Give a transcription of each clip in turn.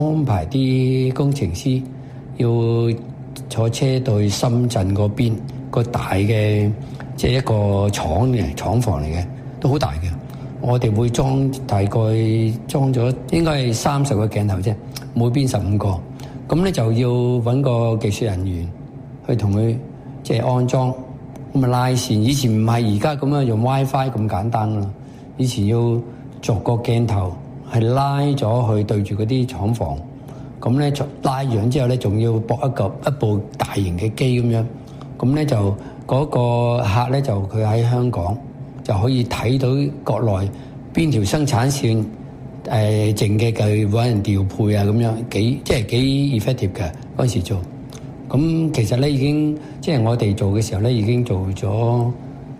安排啲工程師要坐車到去深圳嗰邊個大嘅，即係一個廠房嚟嘅，都好大嘅。我哋會大概裝咗應該係30個鏡頭啫，每邊15個。咁咧就要揾個技術人員去同佢即係安裝，咁啊拉線。以前唔係而家咁樣用 WiFi 咁簡單啦，以前要逐個鏡頭係拉咗去對住嗰啲廠房，咁咧拉完之後咧，仲要駁一部大型嘅機咁樣，咁咧就嗰個客咧就佢喺香港就可以睇到國內邊條生產線剩嘅，佢揾人調配啊，咁樣幾 effective 嘅嗰陣時做。咁其實咧已經即係我哋做嘅時候咧已經做咗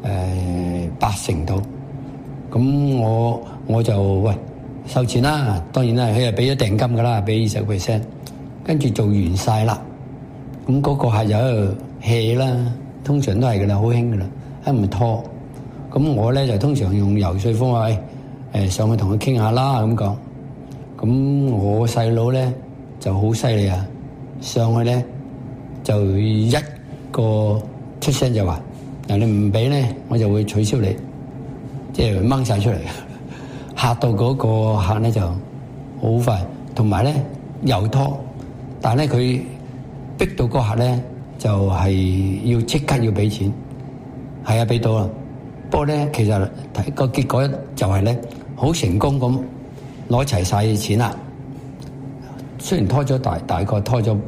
80%到。咁我就喂收錢啦，當然啦，佢係俾咗訂金噶啦，俾20%，跟住做完晒啦。咁嗰個客又喺度 hea 啦，通常都係噶啦，好興噶啦，一唔拖。咁我咧就通常用游說方法，上去同佢傾下啦咁講。咁我細佬咧就好犀利啊，上去咧就一個出聲就話：嗱，你唔俾咧，我就會取消你，即係掹晒出嚟。嚇到嗰個客咧就好快，同埋咧又拖，但係咧佢逼到個客咧就係要即刻要俾錢，係啊，俾到啦。不過咧其實睇個結果就係咧好成功咁攞齊晒錢啦。雖然拖咗大概拖咗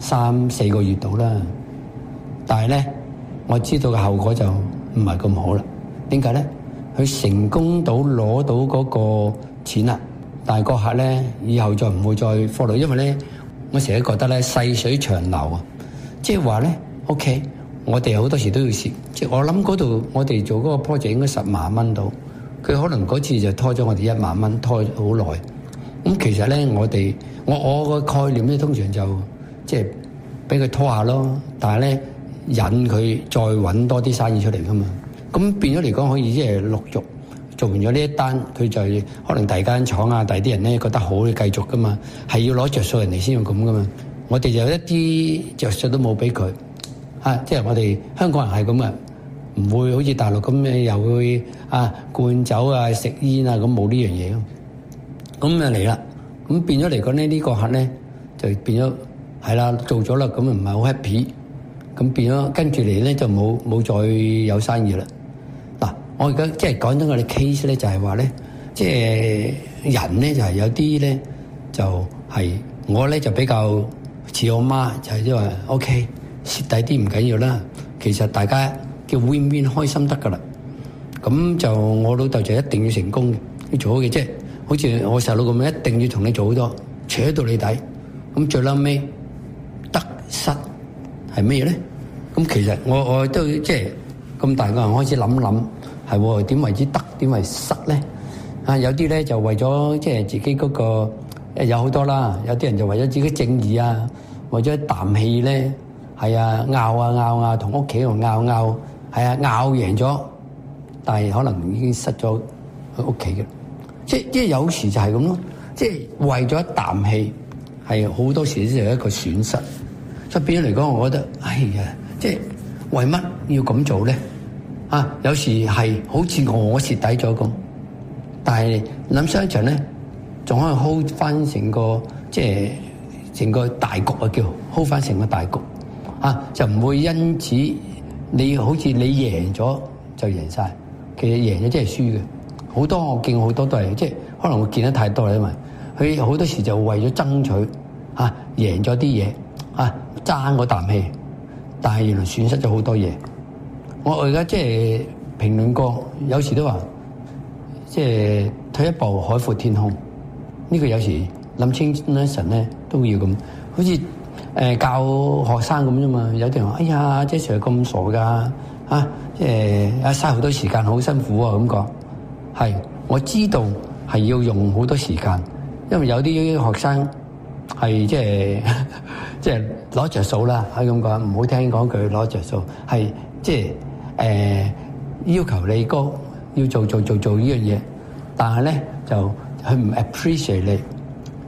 3-4個月到啦，但係咧我知道嘅後果就唔係咁好啦。點解咧？佢成功到攞到嗰個錢啦，但係個客咧以後再唔會再 follow，因為咧我成日覺得咧細水長流啊，即係話咧 OK， 我哋好多時都要蝕，即係我諗嗰度我哋做嗰個 project 應該10萬蚊到，佢可能嗰次就拖咗我哋1萬蚊，拖好耐。咁其實咧我個概念咧通常就即係俾佢拖下咯，但係咧引佢再揾多啲生意出嚟噶嘛。咁變咗嚟講，可以即係陸續做完咗呢一單，佢就可能第二間廠啊，第二啲人咧覺得好，你繼續噶嘛，係要攞着數人哋先要咁噶嘛。我哋就一啲着數都冇俾佢，即係我哋香港人係咁啊，唔會好似大陸咁又會灌酒啊、食煙啊咁，冇呢樣嘢咯。咁啊嚟啦，咁變咗嚟講咧，呢個客咧就變咗係啦，做咗啦，咁唔係好 happy，咁變咗跟住嚟咧就冇再有生意啦。我而家即係講緊我哋 case 咧，就係話咧，即係人咧就係有啲咧就係我咧就比較似我媽，就係即係話 OK 蝕底啲唔緊要啦，其實大家叫 win win 開心得噶啦。咁就我老豆就一定要成功嘅，要做好嘅，即係好似我細佬咁樣，一定要同你做好多，扯到你底。咁最撚尾得失係咩咧？咁其實我都即係咁大個人開始諗。係喎，點為之得？點為失咧？有啲咧就為咗即係自己嗰個有好多啦，有啲人就為咗自己正義啊，為咗一啖氣咧，係啊拗啊，同屋企度拗，係啊拗贏咗，但係可能已經失咗喺屋企嘅。即係有時就係咁咯，即係為咗一啖氣，係好多時都係一個損失。所以變咗嚟講，我覺得哎呀，即係為乜要咁做咧？有時係好似我蝕底咗咁，但係諗商場咧，仲可以 hold 翻成個即係成個大局啊，叫 hold 翻成個大局就唔會因此你好似你贏咗就贏晒，其實贏咗即係輸嘅。好多我見好多都係即係可能我見得太多啦，因為佢好多時就為咗爭取贏咗啲嘢爭嗰啖氣，但係原來損失咗好多嘢。我而家即係評論過，有時都話，即係退一步海闊天空。呢個有時諗清神咧都要咁，好似教學生咁啫嘛。有啲人話：哎呀，姐 Sir 咁傻㗎，即係嘥好多時間，好辛苦啊咁講。係，我知道係要用好多時間，因為有啲學生係即係攞着數啦，可以咁講，唔好聽講句攞着數，係即係。要求你高，要做呢樣嘢，但係咧就佢唔 appreciate 你，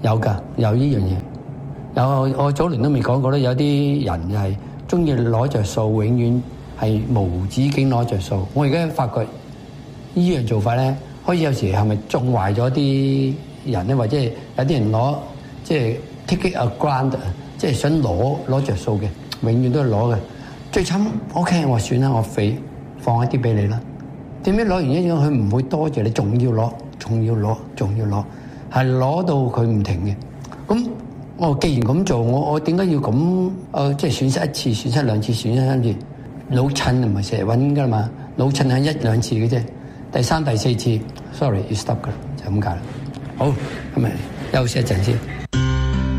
有㗎，有呢樣嘢。有我早年都未講過咧，有啲人係中意攞着數，永遠係無止境攞着數。我而家發覺呢樣做法咧，開始有時係咪縱壞咗啲人咧，或者係有啲人攞即係 take it a grant， 即係想攞着數嘅，永遠都係攞嘅。最慘 OK， 我話算啦，我放一啲俾你啦。點解攞完一樣佢唔會多謝你，仲要攞，係攞到佢唔停嘅。咁我既然咁做，我點解要咁？即係損失一次、損失兩次、損失三次，老襯唔係成日揾㗎嘛，老襯係一兩次嘅啫。第三、第四次 ，sorry， 要 stop 㗎啦，就咁解啦。好，咁咪休息一陣先。